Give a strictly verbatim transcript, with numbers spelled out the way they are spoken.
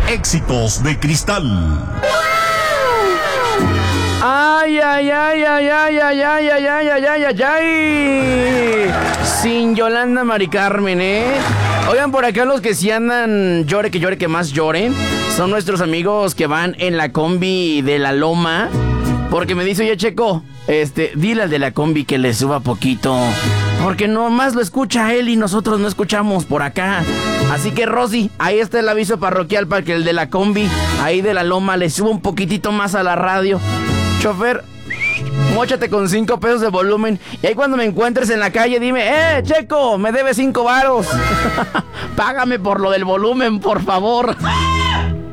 Éxitos de Cristal. Ay, ay, ay, ay, ay, ay, ay, ay, ay, ay, ay, ay, ay. Sin Yolanda Mari Carmen, ¿eh? Oigan, por acá los que sí andan llore que llore que más lloren son nuestros amigos que van en la combi de la Loma. Porque me dice, oye, Checo, este, dile al de la combi que le suba poquito. Porque nomás lo escucha él y nosotros no escuchamos por acá. Así que, Rosy, ahí está el aviso parroquial para que el de la combi, ahí de la Loma, le suba un poquitito más a la radio. Chofer, móchate con cinco pesos de volumen. Y ahí cuando me encuentres en la calle, dime, ¡eh, Checo! Me debes cinco varos. Págame por lo del volumen, por favor.